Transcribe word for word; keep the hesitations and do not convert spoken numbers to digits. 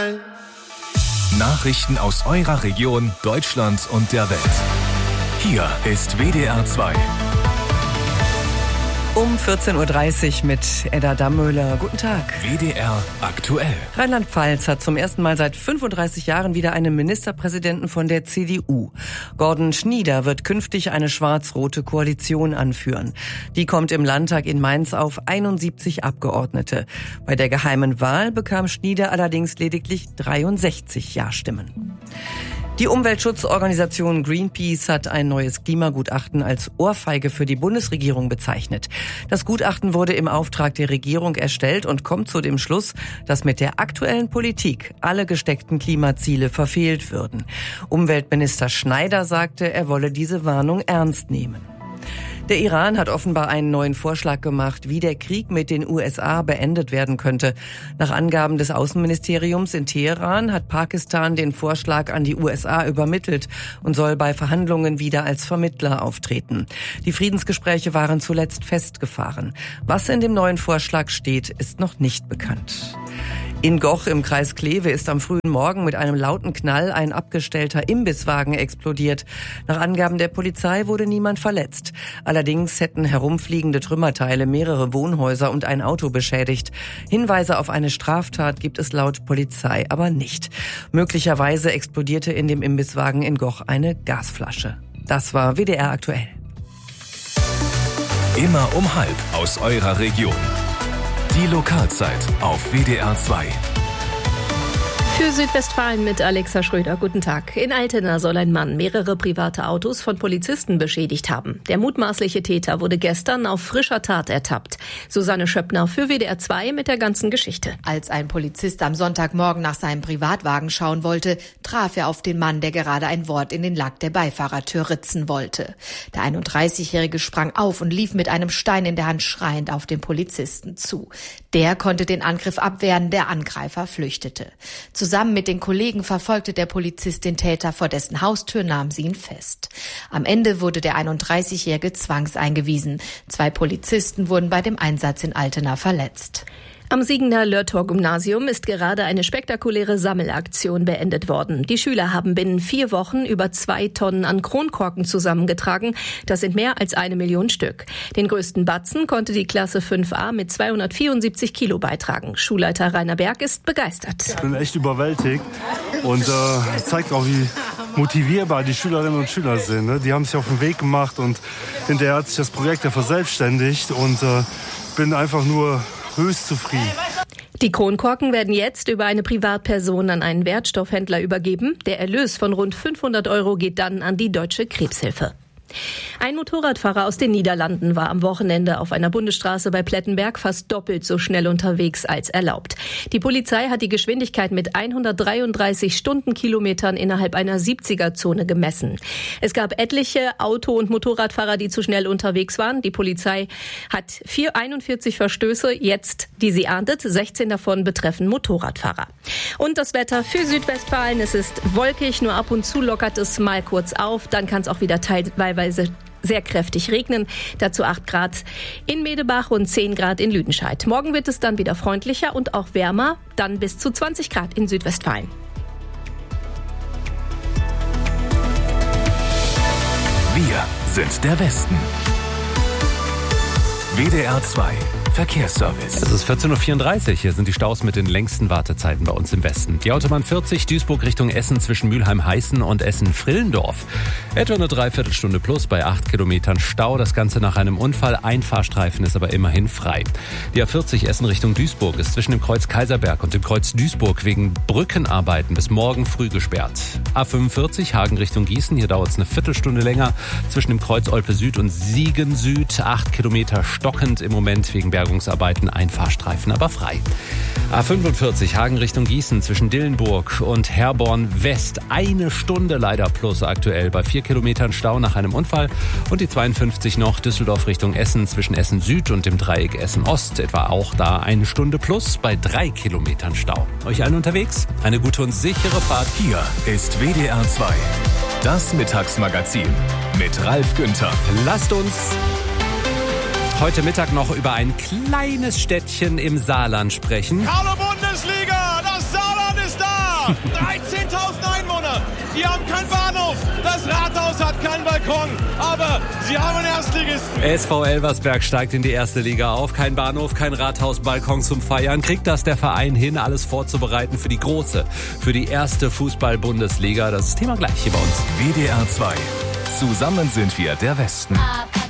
zwei. Nachrichten aus eurer Region, Deutschland und der Welt. Hier ist W D R zwei. Um vierzehn Uhr dreißig mit Edda Dammöhler. Guten Tag. W D R aktuell. Rheinland-Pfalz hat zum ersten Mal seit fünfunddreißig Jahren wieder einen Ministerpräsidenten von der C D U. Gordon Schnieder wird künftig eine schwarz-rote Koalition anführen. Die kommt im Landtag in Mainz auf einundsiebzig Abgeordnete. Bei der geheimen Wahl bekam Schnieder allerdings lediglich dreiundsechzig Ja-Stimmen. Die Umweltschutzorganisation Greenpeace hat ein neues Klimagutachten als Ohrfeige für die Bundesregierung bezeichnet. Das Gutachten wurde im Auftrag der Regierung erstellt und kommt zu dem Schluss, dass mit der aktuellen Politik alle gesteckten Klimaziele verfehlt würden. Umweltminister Schneider sagte, er wolle diese Warnung ernst nehmen. Der Iran hat offenbar einen neuen Vorschlag gemacht, wie der Krieg mit den U S A beendet werden könnte. Nach Angaben des Außenministeriums in Teheran hat Pakistan den Vorschlag an die U S A übermittelt und soll bei Verhandlungen wieder als Vermittler auftreten. Die Friedensgespräche waren zuletzt festgefahren. Was in dem neuen Vorschlag steht, ist noch nicht bekannt. In Goch im Kreis Kleve ist am frühen Morgen mit einem lauten Knall ein abgestellter Imbisswagen explodiert. Nach Angaben der Polizei wurde niemand verletzt. Allerdings hätten herumfliegende Trümmerteile mehrere Wohnhäuser und ein Auto beschädigt. Hinweise auf eine Straftat gibt es laut Polizei aber nicht. Möglicherweise explodierte in dem Imbisswagen in Goch eine Gasflasche. Das war W D R aktuell. Immer um halb aus eurer Region. Die Lokalzeit auf W D R zwei. Für Südwestfalen mit Alexa Schröder. Guten Tag. In Altena soll ein Mann mehrere private Autos von Polizisten beschädigt haben. Der mutmaßliche Täter wurde gestern auf frischer Tat ertappt. Susanne Schöppner für W D R zwei mit der ganzen Geschichte. Als ein Polizist am Sonntagmorgen nach seinem Privatwagen schauen wollte, traf er auf den Mann, der gerade ein Wort in den Lack der Beifahrertür ritzen wollte. Der einunddreißigjährige sprang auf und lief mit einem Stein in der Hand schreiend auf den Polizisten zu. Der konnte den Angriff abwehren, der Angreifer flüchtete. Zusammen mit den Kollegen verfolgte der Polizist den Täter, vor dessen Haustür nahm sie ihn fest. Am Ende wurde der einunddreißigjährige zwangseingewiesen. Zwei Polizisten wurden bei dem Einsatz in Altena verletzt. Am Siegener Lörtor-Gymnasium ist gerade eine spektakuläre Sammelaktion beendet worden. Die Schüler haben binnen vier Wochen über zwei Tonnen an Kronkorken zusammengetragen. Das sind mehr als eine Million Stück. Den größten Batzen konnte die Klasse fünf a mit zweihundertvierundsiebzig Kilo beitragen. Schulleiter Rainer Berg ist begeistert. Ich bin echt überwältigt und äh, zeigt auch, wie motivierbar die Schülerinnen und Schüler sind. Ne? Die haben sich auf den Weg gemacht und hinterher hat sich das Projekt ja verselbstständigt und äh, bin einfach nur höchst zufrieden. Die Kronkorken werden jetzt über eine Privatperson an einen Wertstoffhändler übergeben. Der Erlös von rund fünfhundert Euro geht dann an die Deutsche Krebshilfe. Ein Motorradfahrer aus den Niederlanden war am Wochenende auf einer Bundesstraße bei Plettenberg fast doppelt so schnell unterwegs als erlaubt. Die Polizei hat die Geschwindigkeit mit hundertdreiunddreißig Stundenkilometern innerhalb einer siebziger-Zone gemessen. Es gab etliche Auto- und Motorradfahrer, die zu schnell unterwegs waren. Die Polizei hat einundvierzig Verstöße jetzt, die sie ahndet. sechzehn davon betreffen Motorradfahrer. Und das Wetter für Südwestfalen. Es ist wolkig, nur ab und zu lockert es mal kurz auf. Dann kann es auch wieder teilweise sehr kräftig regnen. Dazu acht Grad in Medebach und zehn Grad in Lüdenscheid. Morgen wird es dann wieder freundlicher und auch wärmer, dann bis zu zwanzig Grad in Südwestfalen. Wir sind der Westen. W D R zwei Verkehrsservice. Es ist vierzehn Uhr vierunddreißig. Hier sind die Staus mit den längsten Wartezeiten bei uns im Westen. Die Autobahn vierzig Duisburg Richtung Essen zwischen Mülheim-Heißen und Essen-Frillendorf. Etwa eine Dreiviertelstunde plus bei acht Kilometern Stau. Das Ganze nach einem Unfall. Ein Fahrstreifen ist aber immerhin frei. Die A vierzig Essen Richtung Duisburg ist zwischen dem Kreuz Kaiserberg und dem Kreuz Duisburg wegen Brückenarbeiten bis morgen früh gesperrt. A fünfundvierzig Hagen Richtung Gießen. Hier dauert es eine Viertelstunde länger. Zwischen dem Kreuz Olpe Süd und Siegen Süd. Acht Kilometer stockend im Moment wegen Bergungsarbeiten, ein Fahrstreifen aber frei. A fünfundvierzig Hagen Richtung Gießen zwischen Dillenburg und Herborn West. Eine Stunde leider plus aktuell bei vier Kilometern Stau nach einem Unfall. Und die zweiundfünfzig noch Düsseldorf Richtung Essen zwischen Essen Süd und dem Dreieck Essen Ost. Etwa auch da eine Stunde plus bei drei Kilometern Stau. Euch allen unterwegs? Eine gute und sichere Fahrt. Hier ist W D R zwei. Das Mittagsmagazin mit Ralf Günther. Lasst uns heute Mittag noch über ein kleines Städtchen im Saarland sprechen. Hallo Bundesliga, das Saarland ist da! dreizehntausend Einwohner, die haben keinen Bahnhof, das Rathaus hat keinen Balkon, aber sie haben einen Erstligisten. S V Elversberg steigt in die erste Liga auf. Kein Bahnhof, kein Rathaus, Balkon zum Feiern. Kriegt das der Verein hin, alles vorzubereiten für die große, für die erste Fußball-Bundesliga? Das Thema gleich hier bei uns. W D R zwei. Zusammen sind wir der Westen.